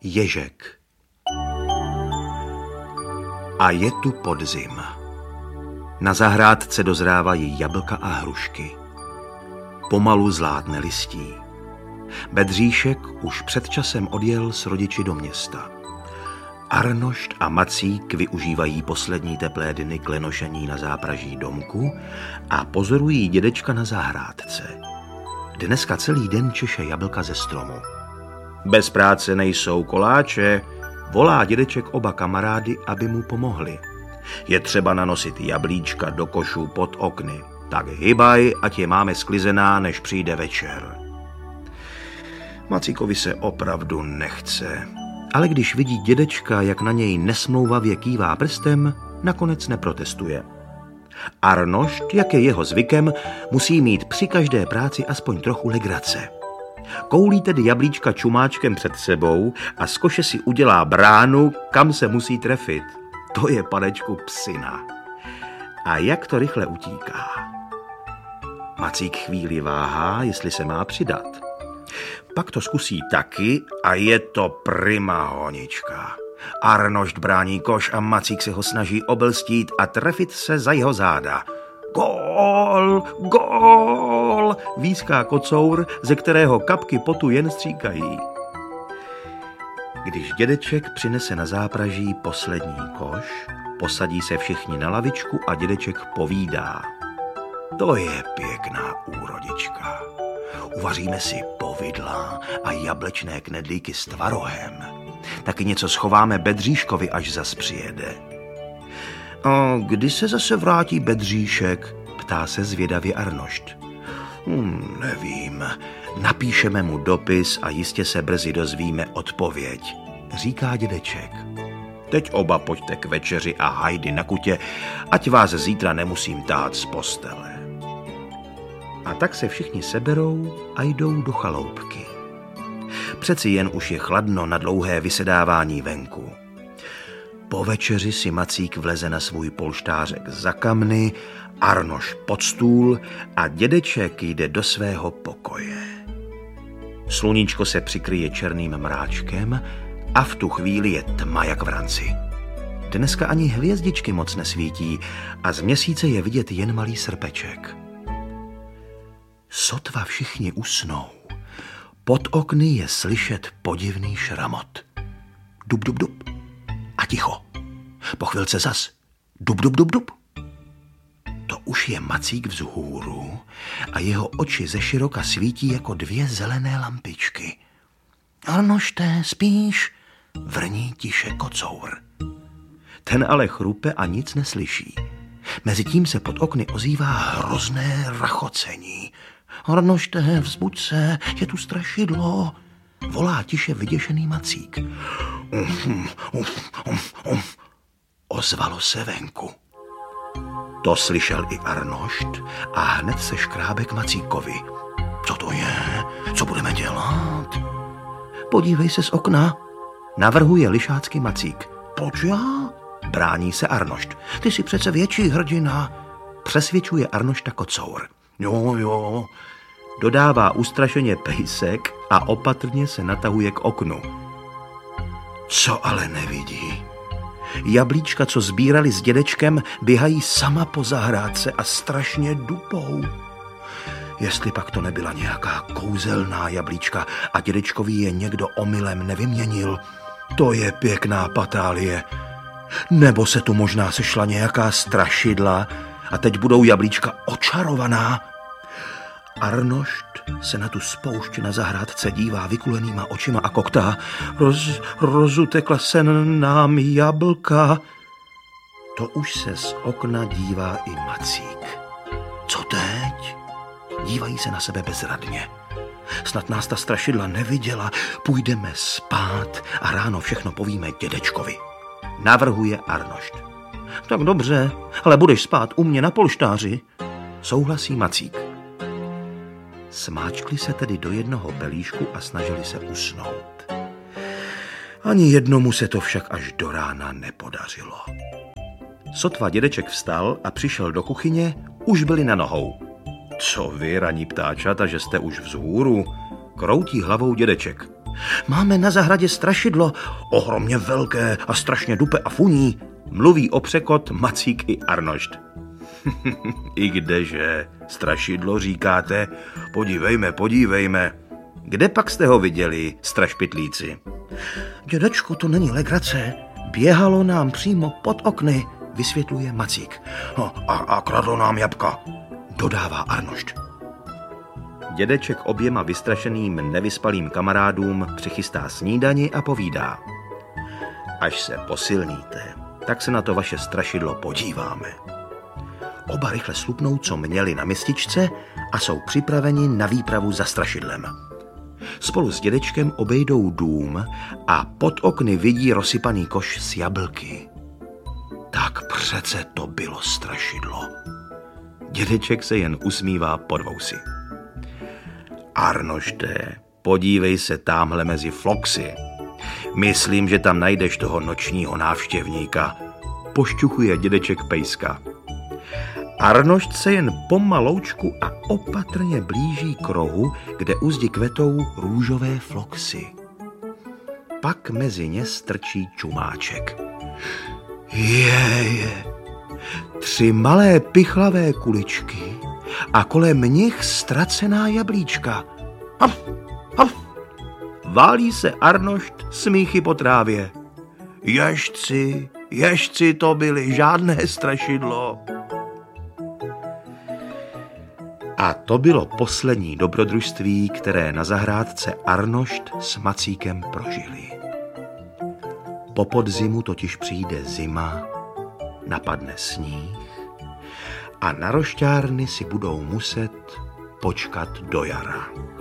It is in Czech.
Ježek. A je tu podzim. Na zahrádce dozrávají jablka a hrušky. Pomalu zlátne listí. Bedříšek už před časem odjel s rodiči do města. Arnošt a Macík využívají poslední teplé dny k lenošení na zápraží domku a pozorují dědečka na zahrádce. Dneska celý den češe jablka ze stromu. Bez práce nejsou koláče, volá dědeček oba kamarády, aby mu pomohli. Je třeba nanosit jablíčka do košů pod okny. Tak hybaj, ať je máme sklizená, než přijde večer. Macíkovi se opravdu nechce, ale když vidí dědečka, jak na něj nesmlouvavě kývá prstem, nakonec neprotestuje. Arnošt, jak je jeho zvykem, musí mít při každé práci aspoň trochu legrace. Koulí tedy jablíčka čumáčkem před sebou a z koše si udělá bránu, kam se musí trefit. To je, panečku, psina. A jak to rychle utíká. Macík chvíli váhá, jestli se má přidat. Pak to zkusí taky a je to prima honička. Arnošt brání koš a Macík se ho snaží obelstít a trefit se za jeho záda. Gól, gól, výská kocour, ze kterého kapky potu jen stříkají. Když dědeček přinese na zápraží poslední koš, posadí se všichni na lavičku a dědeček povídá. To je pěkná úrodička. Uvaříme si povidla a jablečné knedlíky s tvarohem. Taky něco schováme Bedříškovi, až zas přijede. A kdy se zase vrátí Bedříšek? Ptá se zvědavě Arnošt. Nevím. Napíšeme mu dopis a jistě se brzy dozvíme odpověď, říká dědeček. Teď oba pojďte k večeři a hajdy na kutě, ať vás zítra nemusím tát z postele. A tak se všichni seberou a jdou do chaloupky. Přeci jen už je chladno na dlouhé vysedávání venku. Po večeři si Macík vleze na svůj polštářek za kamny, Arnošt pod stůl a dědeček jde do svého pokoje. Sluníčko se přikryje černým mráčkem a v tu chvíli je tma jak v ranci. Dneska ani hvězdičky moc nesvítí a z měsíce je vidět jen malý srpeček. Sotva všichni usnou, pod okny je slyšet podivný šramot. Dub, dub, dub. A ticho. Po chvilce zas. Dub, dub, dub, dub. To už je Macík vzhůru a jeho oči ze široka svítí jako dvě zelené lampičky. Arnošte, spíš? Vrní tiše kocour. Ten ale chrupe a nic neslyší. Mezitím se pod okny ozývá hrozné rachocení. Arnošte, vzbuď se, je tu strašidlo, volá tiše vyděšený Macík. Ozvalo se venku. To slyšel i Arnošt a hned se škrábe k Macíkovi. Co to je? Co budeme dělat? Podívej se z okna, navrhuje lišácky Macík. Proč já? Brání se Arnošt. Ty jsi přece větší hrdina, přesvědčuje Arnošta kocour. Jo, dodává ustrašeně pejsek a opatrně se natahuje k oknu. Co ale nevidí? Jablíčka, co sbírali s dědečkem, běhají sama po zahrádce a strašně dupou. Jestli pak to nebyla nějaká kouzelná jablíčka a dědečkovi je někdo omylem nevyměnil, to je pěkná patálie. Nebo se tu možná sešla nějaká strašidla a teď budou jablíčka očarovaná. Arnošt se na tu spoušť na zahrádce dívá vykulenýma očima a koktá. Rozutekla se nám jablka. To už se z okna dívá i Macík. Co teď? Dívají se na sebe bezradně. Snad nás ta strašidla neviděla. Půjdeme spát a ráno všechno povíme dědečkovi, navrhuje Arnošt. Tak dobře, ale budeš spát u mě na polštáři, souhlasí Macík. Smáčkli se tedy do jednoho pelíšku a snažili se usnout. Ani jednomu se to však až do rána nepodařilo. Sotva dědeček vstal a přišel do kuchyně, už byli na nohou. Co vy, raní ptáčata, že jste už vzhůru? Kroutí hlavou dědeček. Máme na zahradě strašidlo, ohromně velké a strašně dupe a funí, mluví o překot Macík i Arnošt. I kdeže, strašidlo říkáte? Podívejme. Kde pak jste ho viděli, strašpitlíci? Dědečku, to není legrace. Běhalo nám přímo pod okny, vysvětluje Macík. A kradlo nám jabka, dodává Arnošt. Dědeček oběma vystrašeným nevyspalým kamarádům přichystá snídani a povídá. Až se posilníte, tak se na to vaše strašidlo podíváme. Oba rychle slupnou, co měli na mističce a jsou připraveni na výpravu za strašidlem. Spolu s dědečkem obejdou dům a pod okny vidí rozsypaný koš s jablky. Tak přece to bylo strašidlo. Dědeček se jen usmívá pod vousy. Arnošte, podívej se támhle mezi floxy. Myslím, že tam najdeš toho nočního návštěvníka, pošťuchuje dědeček Pejska. Arnošt se jen pomaloučku a opatrně blíží k rohu, kde u zdi kvetou růžové floxy. Pak mezi ně strčí čumáček. Je. 3 malé pichlavé kuličky a kolem nich ztracená jablíčka. Haf. Válí se Arnošt smíchy po trávě. Ježci to byly, žádné strašidlo. A to bylo poslední dobrodružství, které na zahrádce Arnošt s Macíkem prožili. Po podzimu totiž přijde zima, napadne sníh a na rošťárny si budou muset počkat do jara.